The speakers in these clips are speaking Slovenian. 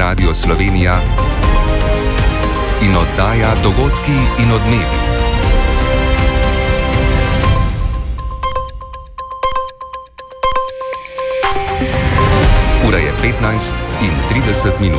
Radio Slovenija in oddaja Dogodki in odmevi. Ura je 15:30.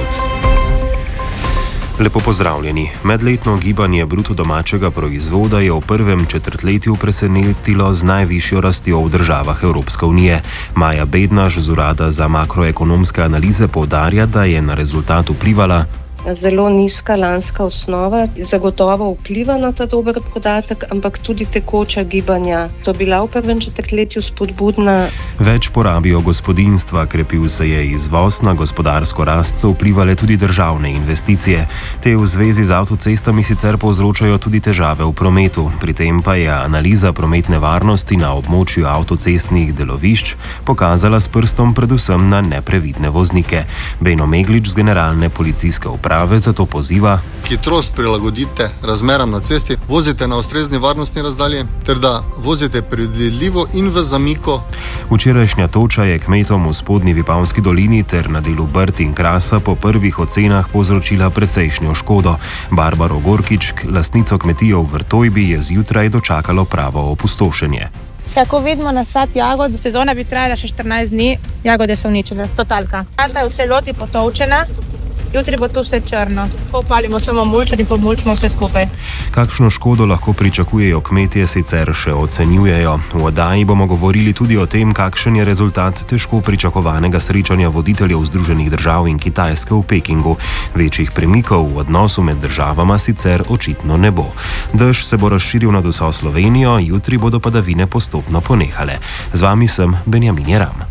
Lepo pozdravljeni. Medletno gibanje bruto domačega proizvoda je v prvem četrtletju presenetilo z najvišjo rastjo v državah Evropske unije. Maja Bednaš z Urada za makroekonomske analize poudarja, da je na rezultat vplivala zelo nizka lanska osnova, zagotovo vpliva na ta dober podatek, ampak tudi tekoča gibanja so bila v prvem četrtletju spodbudna. Več porabijo gospodinjstva, krepil se je izvoz, na gospodarsko rast so vplivale tudi državne investicije. Te v zvezi z avtocestami sicer povzročajo tudi težave v prometu. Pri tem pa je analiza prometne varnosti na območju avtocestnih delovišč pokazala s prstom predvsem na neprevidne voznike. Beno Meglič z generalne policijske uprave zato poziva: hitrost prilagodite razmeram na cesti, vozite na ustrezni varnostni razdalji ter da vozite predvidljivo in v zamiko. Včerajšnja toča je kmetom v spodnji Vipavski dolini ter na delu Brd in Krasa po prvih ocenah povzročila precejšnjo škodo. Barbaro Gorkič, lastnico kmetije v Vrtojbi, je zjutraj dočakalo pravo opustošenje. Kako vidimo na sad jagod, sezona bi trajala še 14 dni, jagode so uničene, totalka. Karta je v celoti potovčena. Jutri bo to vse črno. Popalimo samo mulčar in pomulčimo vse skupaj. Kakšno škodo lahko pričakujejo kmetje, sicer še ocenjujejo. V oddaji bomo govorili tudi o tem, kakšen je rezultat težko pričakovanega srečanja voditeljev Združenih držav in Kitajske v Pekingu. Večjih premikov v odnosu med državama sicer očitno ne bo. Dež se bo razširil nad vso Slovenijo, jutri bodo padavine postopno ponehale. Z vami sem Benjamin Jeram.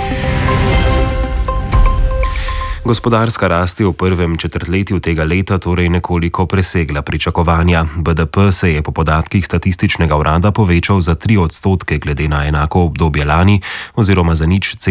Gospodarska rast je v prvem četrtletju tega leta torej nekoliko presegla pričakovanja. BDP se je po podatkih statističnega urada povečal za 3% glede na enako obdobje lani oziroma za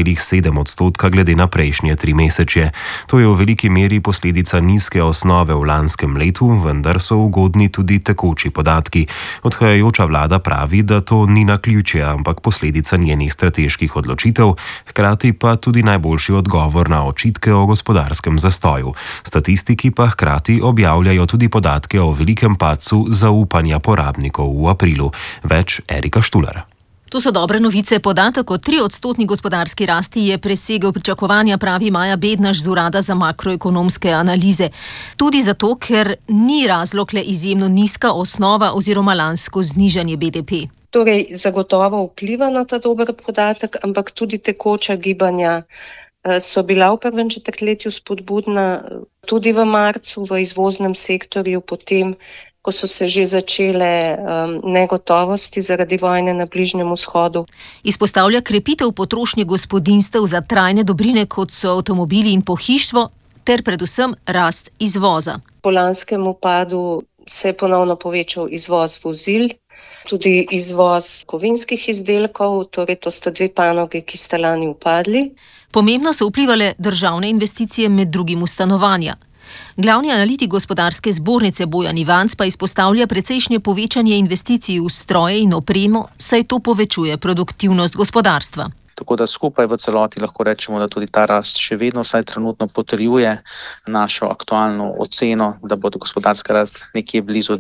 0,7% glede na prejšnje 3 mesečje. To je v veliki meri posledica nizke osnove v lanskem letu, vendar so ugodni tudi tekoči podatki. Odhajajoča vlada pravi, da to ni naključje, ampak posledica njenih strateških odločitev, hkrati pa tudi najboljši odgovor na očitke o gospodarskem zastoju. Statistiki pa hkrati objavljajo tudi podatke o velikem padcu zaupanja porabnikov v aprilu. Več Erika Štular. To so dobre novice. Podatek o 3% gospodarski rasti je presegel pričakovanja, pravi Maja Bednaš z Urada za makroekonomske analize. Tudi zato, ker ni razlog le izjemno nizka osnova oziroma lansko znižanje BDP. Torej, zagotovo vpliva na ta dober podatek, ampak tudi tekoča gibanja so bila v prvem četrtletju spodbudna, tudi v marcu v izvoznem sektorju, potem, ko so se že začele negotovosti zaradi vojne na Bližnjem vzhodu. Izpostavlja krepitev potrošnje gospodinjstev za trajne dobrine, kot so avtomobili in pohištvo, ter predvsem rast izvoza. Po lanskem upadu se je ponovno povečal izvoz vozil, tudi izvoz kovinskih izdelkov, torej to sta dve panoge, ki sta lani upadli. Pomembno so vplivale državne investicije, med drugim v stanovanja. Glavni analitik gospodarske zbornice Bojan Ivanc pa izpostavlja precejšnje povečanje investicij v stroje in opremo, saj to povečuje produktivnost gospodarstva. Tako da skupaj v celoti lahko rečemo, da tudi ta rast še vedno vsaj trenutno potrjuje našo aktualno oceno, da bo gospodarska rast nekje blizu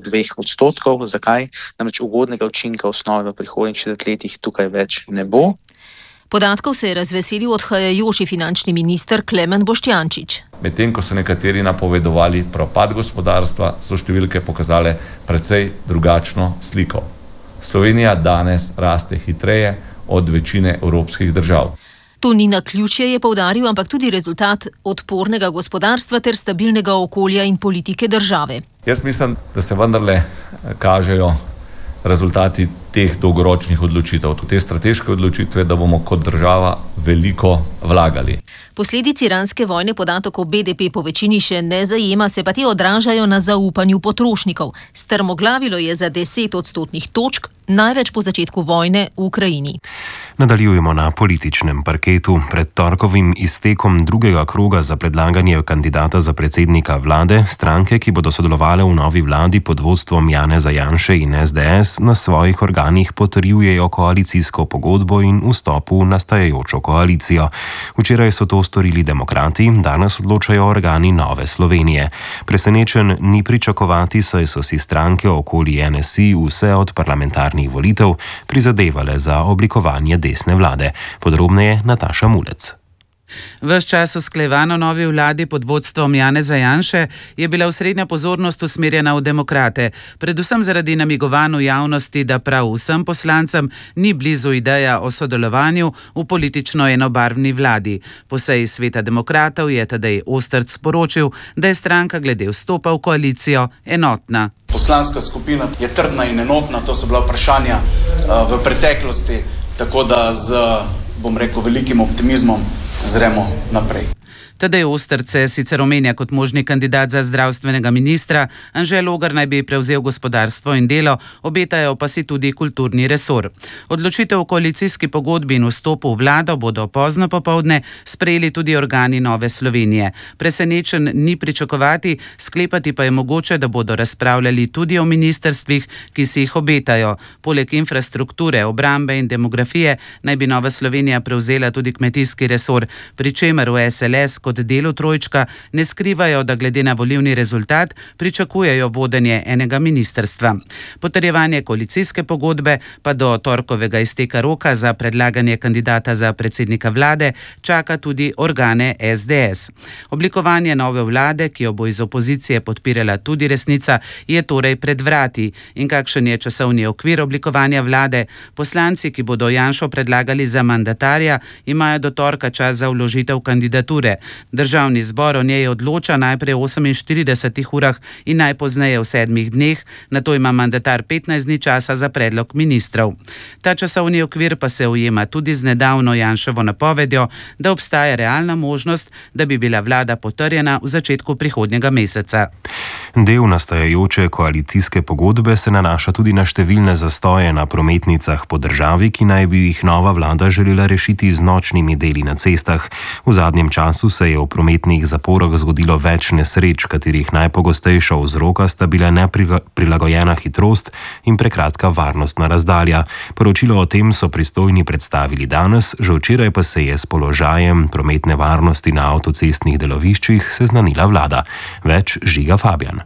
2%. Zakaj? Namreč ugodnega učinka osnove v prihodnjih četrtletjih tukaj več ne bo. Podatkov se je razveselil odhajajoči finančni minister Klemen Boštjančič. Medtem ko so nekateri napovedovali propad gospodarstva, so številke pokazale precej drugačno sliko. Slovenija danes raste hitreje od večine evropskih držav. To ni naključje, je poudaril, ampak tudi rezultat odpornega gospodarstva ter stabilnega okolja in politike države. Jaz mislim, da se vendarle kažejo rezultati teh dolgoročnih odločitev, te strateške odločitve, da bomo kot država veliko vlagali. Posledic iranske vojne podatek o BDP po večini še ne zajema, se pa te odražajo na zaupanju potrošnikov. Strmoglavilo je za 10 odstotnih točk, največ po začetku vojne v Ukrajini. Nadaljujemo na političnem parketu. Pred torkovim iztekom drugega kroga za predlaganje kandidata za predsednika vlade, stranke, ki bodo sodelovale v novi vladi pod vodstvom Janeza Janše in SDS, na svojih organih potrjujejo koalicijsko pogodbo in vstop v nastajajočo koalicijo. Včeraj so to storili demokrati, danes odločajo organi Nove Slovenije. Presenečen ni pričakovati, saj so si stranke okoli NSI vse od parlamentarnih volitev prizadevale za oblikovanje desne vlade. Podrobneje Nataša Mulec. Ves čas usklajevan o novi vladi pod vodstvom Janeza Janše je bila osrednja pozornost usmerjena v demokrate, predvsem zaradi namigovanj v javnosti, da prav vsem poslancem ni blizu ideja o sodelovanju v politično enobarvni vladi. Po seji Sveta demokratov je Tadej Osterc sporočil, da je stranka glede vstopa v koalicijo enotna. Poslanska skupina je trdna in enotna, to so bila vprašanja v preteklosti, tako da z, velikim optimizmom zremo naprej. Tadej Osterc se sicer omenja kot možni kandidat za zdravstvenega ministra, Anže Logar naj bi prevzel gospodarstvo in delo, obetajo pa si tudi kulturni resor. Odločitev o koalicijski pogodbi in vstopu v vlado bodo pozno popoldne sprejeli tudi organi Nove Slovenije. Presenečen ni pričakovati, sklepati pa je mogoče, da bodo razpravljali tudi o ministrstvih, ki si jih obetajo. Poleg infrastrukture, obrambe in demografije naj bi Nova Slovenija prevzela tudi kmetijski resor, pri čemer v SLS kot delu trojčka ne skrivajo, da glede na volilni rezultat pričakujejo vodenje enega ministrstva. Potrjevanje koalicijske pogodbe pa do torkovega izteka roka za predlaganje kandidata za predsednika vlade čaka tudi organe SDS. Oblikovanje nove vlade, ki jo bo iz opozicije podpirala tudi Resnica, je torej pred vrati. In kakšen je časovni okvir oblikovanja vlade? Poslanci, ki bodo Janšo predlagali za mandatarja, imajo do torka čas za vložitev kandidature. Državni zbor o njej odloča najprej v 48 urah in najpozneje v 7 dneh, nato ima mandatar 15 dni časa za predlog ministrov. Ta časovni okvir pa se ujema tudi z nedavno Janševo napovedjo, da obstaja realna možnost, da bi bila vlada potrjena v začetku prihodnjega meseca. Del nastajajoče koalicijske pogodbe se nanaša tudi na številne zastoje na prometnicah po državi, ki naj bi jih nova vlada želela rešiti z nočnimi deli na cestah. V zadnjem času se je v prometnih zaporah zgodilo več nesreč, katerih najpogostejša vzroka sta bila neprilagojena hitrost in prekratka varnostna razdalja. Poročilo o tem so pristojni predstavili danes, že včeraj pa se je s položajem prometne varnosti na avtocestnih deloviščih seznanila vlada. Več Žiga Fabjan.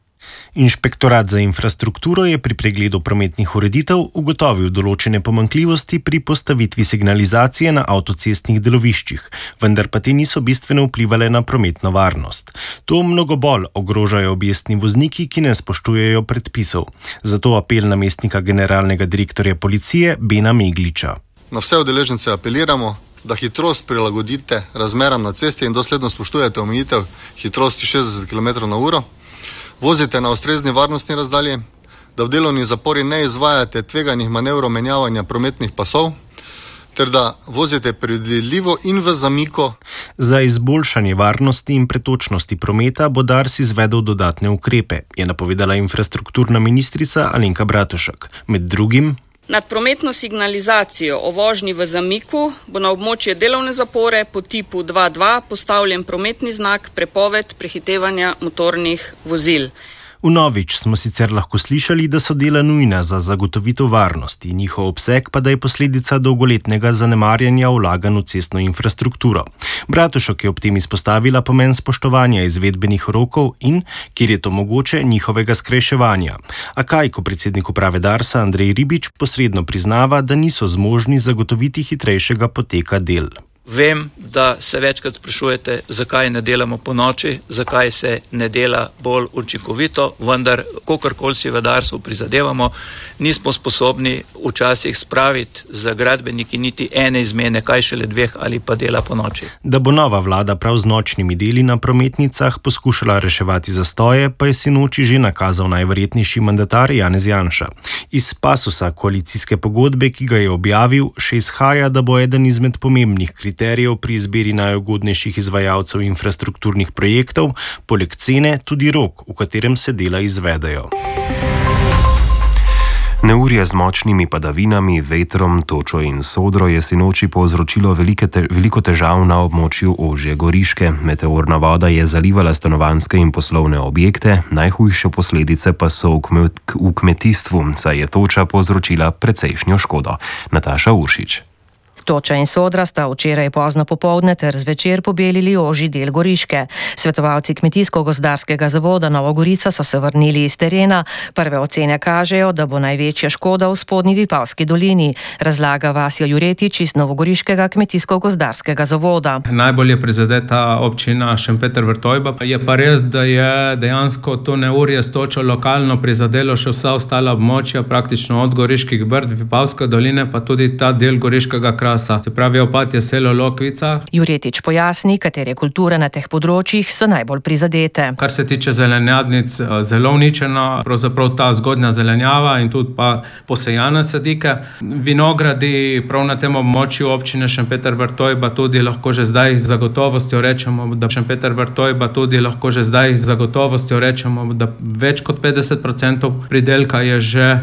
Inšpektorat za infrastrukturo je pri pregledu prometnih ureditev ugotovil določene pomanjkljivosti pri postavitvi signalizacije na avtocestnih deloviščih, vendar pa te niso bistveno vplivale na prometno varnost. To mnogo bolj ogrožajo objestni vozniki, ki ne spoštujejo predpisov. Zato apel namestnika generalnega direktorja policije Bena Megliča. Na vse udeležence apeliramo, da hitrost prilagodite razmeram na cesti in dosledno spoštujete omejitev hitrosti 60 km/h. Vozite na ustrezni varnostni razdalji, da v delovni zapori ne izvajate tveganih manevrov menjavanja prometnih pasov, ter da vozite predvidljivo in v zamiko. Za izboljšanje varnosti in pretočnosti prometa bo Dars izvedel dodatne ukrepe, je napovedala infrastrukturna ministrica Alenka Bratušek. Med drugim: nad prometno signalizacijo o vožnji v zamiku bo na območje delovne zapore po tipu 2.2 postavljen prometni znak prepoved prehitevanja motornih vozil. Vnovič smo sicer lahko slišali, da so dela nujna za zagotovitev varnosti, njihov obseg pa da je posledica dolgoletnega zanemarjanja vlaganj v cestno infrastrukturo. Bratušek je ob tem izpostavila pomen spoštovanja izvedbenih rokov in, kjer je to mogoče, njihovega skrajševanja. A kaj, ko predsednik uprave Darsa Andrej Ribič posredno priznava, da niso zmožni zagotoviti hitrejšega poteka del. Vem, da se večkrat sprašujete, zakaj ne delamo po noči, zakaj se ne dela bolj učinkovito, vendar, kolikor si v Darsu prizadevamo, nismo sposobni včasih spraviti za gradbeniki niti ene izmene, kaj šele 2 ali pa dela po noči. Da bo nova vlada prav z nočnimi deli na prometnicah poskušala reševati zastoje, pa je sinoči že nakazal najverjetnejši mandatar Janez Janša. Iz pasusa koalicijske pogodbe, ki ga je objavil, še izhaja, da bo eden izmed pomembnih kriterijev pri izbiri najugodnejših izvajalcev infrastrukturnih projektov, poleg cene tudi rok, v katerem se dela izvedejo. Neurje z močnimi padavinami, vetrom, točo in sodro je sinoči povzročilo veliko težav na območju ožje Goriške. Meteorna voda je zalivala stanovanjske in poslovne objekte, najhujše posledice pa so v kmetijstvu, saj je toča povzročila precejšnjo škodo. Nataša Uršič. Toča in Sodra sta včeraj pozno popoldne ter zvečer pobelili ožji del Goriške. Svetovalci Kmetijsko-gozdarskega zavoda Nova Gorica so se vrnili iz terena. Prve ocene kažejo, da bo največja škoda v spodnji Vipavski dolini, razlaga Vasjo Juretič iz Novogoriškega Kmetijsko-gozdarskega zavoda. Najbolj je prizadeta občina Šempeter-Vrtojba. Je pa res, da je dejansko to neurje s točo lokalno prizadelo še vsa ostala območja, praktično od Goriških Brd, Vipavske doline, pa tudi ta del Goriškega krasa. Se pravi, opad je selo Lokvica. Juretič pojasni, katere kulture na teh področjih so najbolj prizadete. Kar se tiče zelenjadnic, zelo uničeno, pravzaprav ta zgodnja zelenjava in tudi pa posejane sadike. Vinogradi prav na tem območju občine Šempeter-Vrtojba tudi lahko že zdaj z zagotovostjo rečemo, da Šempeter-Vrtojba tudi lahko že zdaj z zagotovostjo rečemo, da več kot 50% pridelka je že